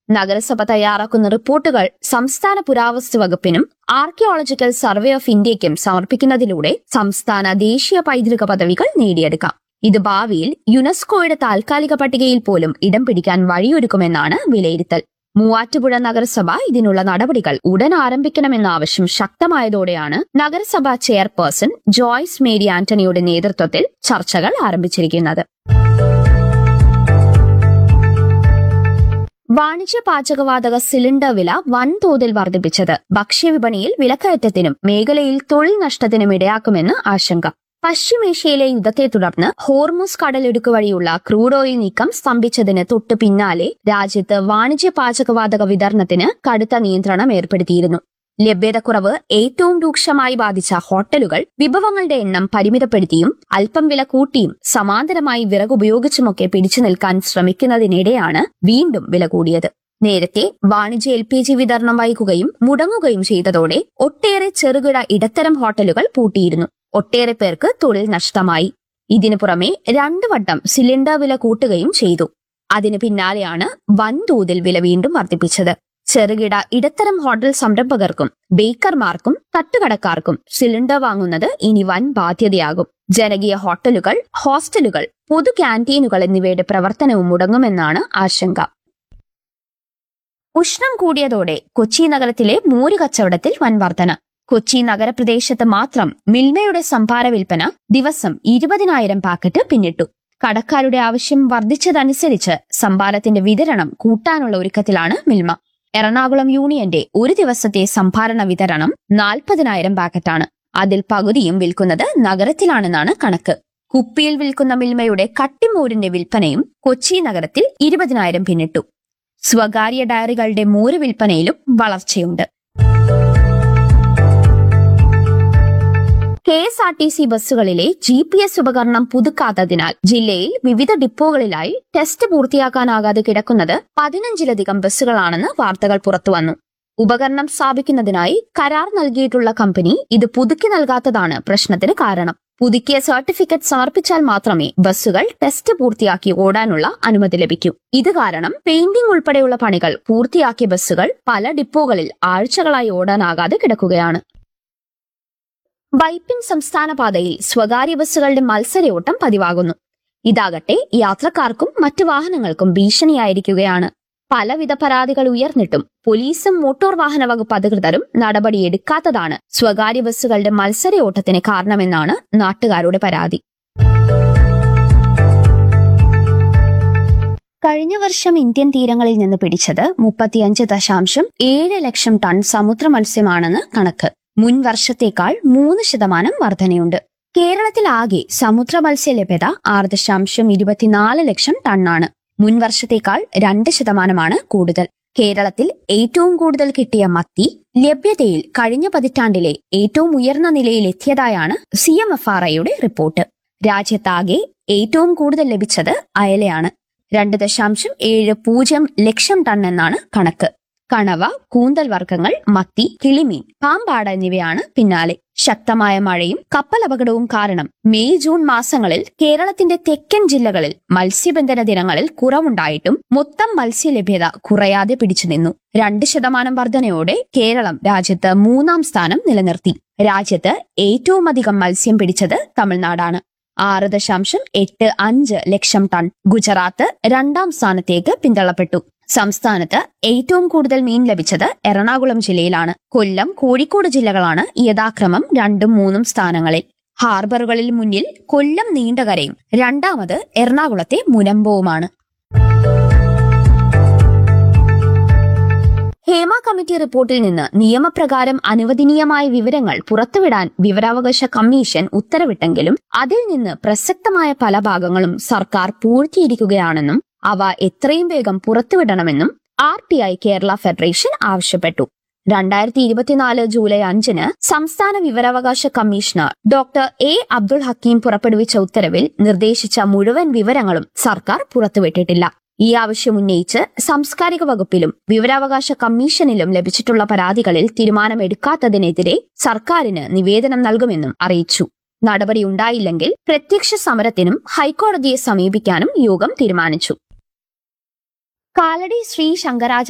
നഗരസഭ തയ്യാറാക്കുന്ന റിപ്പോർട്ടുകൾ സംസ്ഥാന പുരാവസ്തു വകുപ്പിനും ആർക്കിയോളജിക്കൽ സർവേ ഓഫ് ഇന്ത്യയ്ക്കും സമർപ്പിക്കുന്നതിലൂടെ സംസ്ഥാന ദേശീയ പൈതൃക പദവികൾ നേടിയെടുക്കാം. ഇത് ഭാവിയിൽ യുനെസ്കോയുടെ താൽക്കാലിക പട്ടികയിൽ പോലും ഇടം പിടിക്കാൻ വഴിയൊരുക്കുമെന്നാണ് വിലയിരുത്തൽ. മൂവാറ്റുപുഴ നഗരസഭ ഇതിനുള്ള നടപടികൾ ഉടൻ ആരംഭിക്കണമെന്ന ആവശ്യം ശക്തമായതോടെയാണ് നഗരസഭാ ചെയർപേഴ്സൺ ജോയ്സ് മേരി ആന്റണിയുടെ നേതൃത്വത്തിൽ ചർച്ചകൾ ആരംഭിച്ചിരിക്കുന്നത്. വാണിജ്യ പാചകവാതക സിലിണ്ടർ വില വൻതോതിൽ വർദ്ധിപ്പിച്ചത് ഭക്ഷ്യവിപണിയിൽ വിലക്കയറ്റത്തിനും മേഖലയിൽ തൊഴിൽ നഷ്ടത്തിനും ഇടയാക്കുമെന്ന് ആശങ്ക. പശ്ചിമേഷ്യയിലെ യുദ്ധത്തെ തുടർന്ന് ഹോർമുസ് കടലിടുക്ക് വഴിയുള്ള ക്രൂഡ് ഓയിൽ നീക്കം സ്തംഭിച്ചതിന് തൊട്ടു പിന്നാലെ രാജ്യത്ത് വാണിജ്യ പാചകവാതക വിതരണത്തിന് കടുത്ത നിയന്ത്രണം ഏർപ്പെടുത്തിയിരുന്നു. ലഭ്യതക്കുറവ് ഏറ്റവും രൂക്ഷമായി ബാധിച്ച ഹോട്ടലുകൾ വിഭവങ്ങളുടെ എണ്ണം പരിമിതപ്പെടുത്തിയും അല്പം വില കൂട്ടിയും സമാന്തരമായി വിറകുപയോഗിച്ചുമൊക്കെ പിടിച്ചു നിൽക്കാൻ ശ്രമിക്കുന്നതിനിടെയാണ് വീണ്ടും വില കൂടിയത്. നേരത്തെ വാണിജ്യ LPG വിതരണം വൈകുകയും മുടങ്ങുകയും ചെയ്തതോടെ ഒട്ടേറെ ചെറുകിട ഇടത്തരം ഹോട്ടലുകൾ പൂട്ടിയിരുന്നു. ഒട്ടേറെ പേർക്ക് തൊഴിൽ നഷ്ടമായി. ഇതിനു പുറമെ 2 വട്ടം സിലിണ്ടർ വില കൂട്ടുകയും ചെയ്തു. അതിനു പിന്നാലെയാണ് വൻതോതിൽ വില വീണ്ടും വർദ്ധിപ്പിച്ചത്. ചെറുകിട ഇടത്തരം ഹോട്ടൽ സംരംഭകർക്കും ബേക്കർമാർക്കും തട്ടുകടക്കാർക്കും സിലിണ്ടർ വാങ്ങുന്നത് ഇനി വൻ ബാധ്യതയാകും. ജനകീയ ഹോട്ടലുകൾ, ഹോസ്റ്റലുകൾ, പൊതു ക്യാന്റീനുകൾ എന്നിവയുടെ പ്രവർത്തനവും മുടങ്ങുമെന്നാണ് ആശങ്ക. ഉഷ്ണം കൂടിയതോടെ കൊച്ചി നഗരത്തിലെ മോര് കച്ചവടത്തിൽ വൻ വർധന. കൊച്ചി നഗരപ്രദേശത്ത് മാത്രം മിൽമയുടെ സംഭാര വിൽപ്പന ദിവസം 20,000 പാക്കറ്റ് പിന്നിട്ടു. കടക്കാരുടെ ആവശ്യം വർദ്ധിച്ചതനുസരിച്ച് സംഭാരത്തിന്റെ വിതരണം കൂട്ടാനുള്ള ഒരുക്കത്തിലാണ് മിൽമ. എറണാകുളം യൂണിയന്റെ ഒരു ദിവസത്തെ സംഭാരണ വിതരണം 40,000 പാക്കറ്റാണ്. അതിൽ പകുതിയും വിൽക്കുന്നത് നഗരത്തിലാണെന്നാണ് കണക്ക്. കുപ്പിയിൽ വിൽക്കുന്ന മിൽമയുടെ കട്ടിമോരിന്റെ വിൽപ്പനയും കൊച്ചി നഗരത്തിൽ 20,000 പിന്നിട്ടു. സ്വകാര്യ ഡയറികളുടെ മോര് വിൽപ്പനയിലും വളർച്ചയുണ്ട്. KSRTC ബസ്സുകളിലെ GPS ഉപകരണം പുതുക്കാത്തതിനാൽ ജില്ലയിൽ വിവിധ ഡിപ്പോകളിലായി ടെസ്റ്റ് പൂർത്തിയാക്കാനാകാതെ കിടക്കുന്നത് 15ലധികം ബസ്സുകളാണെന്ന് വാർത്തകൾ പുറത്തുവന്നു. ഉപകരണം സ്ഥാപിക്കുന്നതിനായി കരാർ നൽകിയിട്ടുള്ള കമ്പനി ഇത് പുതുക്കി നൽകാത്തതാണ് പ്രശ്നത്തിന് കാരണം. പുതുക്കിയ സർട്ടിഫിക്കറ്റ് സമർപ്പിച്ചാൽ മാത്രമേ ബസ്സുകൾ ടെസ്റ്റ് പൂർത്തിയാക്കി ഓടാനുള്ള അനുമതി ലഭിക്കൂ. ഇത് കാരണം പെയിന്റിംഗ് ഉൾപ്പെടെയുള്ള പണികൾ പൂർത്തിയാക്കിയ ബസ്സുകൾ പല ഡിപ്പോകളിൽ ആഴ്ചകളായി ഓടാനാകാതെ കിടക്കുകയാണ്. വൈപ്പിൻ സംസ്ഥാന പാതയിൽ സ്വകാര്യ ബസ്സുകളുടെ മത്സരയോട്ടം പതിവാകുന്നു. ഇതാകട്ടെ യാത്രക്കാർക്കും മറ്റു വാഹനങ്ങൾക്കും ഭീഷണിയായിരിക്കുകയാണ്. പലവിധ പരാതികൾ ഉയർന്നിട്ടും പോലീസും മോട്ടോർ വാഹന വകുപ്പ് അധികൃതരും നടപടിയെടുക്കാത്തതാണ് സ്വകാര്യ ബസ്സുകളുടെ മത്സരയോട്ടത്തിന് കാരണമെന്നാണ് നാട്ടുകാരുടെ പരാതി. കഴിഞ്ഞ വർഷം ഇന്ത്യൻ തീരങ്ങളിൽ നിന്ന് പിടിച്ചത് 35.7 ലക്ഷം ടൺ സമുദ്ര മത്സ്യമാണെന്ന് കണക്ക്. മുൻ വർഷത്തേക്കാൾ 3% വർധനയുണ്ട്. കേരളത്തിലാകെ സമുദ്ര മത്സ്യ ലഭ്യത 6.24 ലക്ഷം ടണ്ണാണ്. മുൻ വർഷത്തേക്കാൾ 2% കൂടുതൽ. കേരളത്തിൽ ഏറ്റവും കൂടുതൽ കിട്ടിയ മത്തി ലഭ്യതയിൽ കഴിഞ്ഞ പതിറ്റാണ്ടിലെ ഏറ്റവും ഉയർന്ന നിലയിലെത്തിയതായാണ് CMFRIയുടെ റിപ്പോർട്ട്. രാജ്യത്താകെ ഏറ്റവും കൂടുതൽ ലഭിച്ചത് അയലയാണ്. 2.70 ലക്ഷം ടൺ എന്നാണ് കണക്ക്. കണവ, കൂന്തൽ വർഗ്ഗങ്ങൾ, മത്തി, കിളിമീൻ, പാമ്പാട എന്നിവയാണ് പിന്നാലെ. ശക്തമായ മഴയും കപ്പലപകടവും കാരണം മെയ് ജൂൺ മാസങ്ങളിൽ കേരളത്തിന്റെ തെക്കൻ ജില്ലകളിൽ മത്സ്യബന്ധന ദിനങ്ങളിൽ കുറവുണ്ടായിട്ടും മൊത്തം മത്സ്യലഭ്യത കുറയാതെ പിടിച്ചുനിന്നു. 2% വർധനയോടെ കേരളം രാജ്യത്ത് 3ാം സ്ഥാനം നിലനിർത്തി. രാജ്യത്ത് ഏറ്റവും അധികം മത്സ്യം പിടിച്ചത് തമിഴ്നാടാണ്. 6.85 ലക്ഷം ടൺ. ഗുജറാത്ത് 2ാം സ്ഥാനത്തേക്ക് പിന്തള്ളപ്പെട്ടു. സംസ്ഥാനത്ത് ഏറ്റവും കൂടുതൽ മീൻ ലഭിച്ചത് എറണാകുളം ജില്ലയിലാണ്. കൊല്ലം, കോഴിക്കോട് ജില്ലകളാണ് യഥാക്രമം 2ഉം 3ഉം സ്ഥാനങ്ങളിൽ. ഹാർബറുകളിൽ മുന്നിൽ കൊല്ലം നീണ്ടകരയും രണ്ടാമത് എറണാകുളത്തെ മുനമ്പവുമാണ്. ഹേമ കമ്മിറ്റി റിപ്പോർട്ടിൽ നിന്ന് നിയമപ്രകാരം അനുവദനീയമായ വിവരങ്ങൾ പുറത്തുവിടാൻ വിവരാവകാശ കമ്മീഷൻ ഉത്തരവിട്ടെങ്കിലും അതിൽ നിന്ന് പ്രസക്തമായ പല ഭാഗങ്ങളും സർക്കാർ പൂഴ്ത്തിയിരിക്കുകയാണെന്നും അവ എത്രയും വേഗം പുറത്തുവിടണമെന്നും RTI കേരള ഫെഡറേഷൻ ആവശ്യപ്പെട്ടു. 2024 ജൂലൈ 5 സംസ്ഥാന വിവരാവകാശ commissioner doctor A. Abdul Hakeem പുറപ്പെടുവിച്ച ഉത്തരവിൽ നിർദ്ദേശിച്ച മുഴുവൻ വിവരങ്ങളും സർക്കാർ പുറത്തുവിട്ടിട്ടില്ല. ഈ ആവശ്യം ഉന്നയിച്ച് സാംസ്കാരിക വകുപ്പിലും വിവരാവകാശ കമ്മീഷനിലും ലഭിച്ചിട്ടുള്ള പരാതികളിൽ തീരുമാനമെടുക്കാത്തതിനെതിരെ സർക്കാരിന് നിവേദനം നൽകുമെന്നും അറിയിച്ചു. നടപടിയുണ്ടായില്ലെങ്കിൽ പ്രത്യക്ഷ സമരത്തിനും ഹൈക്കോടതിയെ സമീപിക്കാനും യോഗം തീരുമാനിച്ചു. കാലടി ശ്രീ ശങ്കരാചാര്യ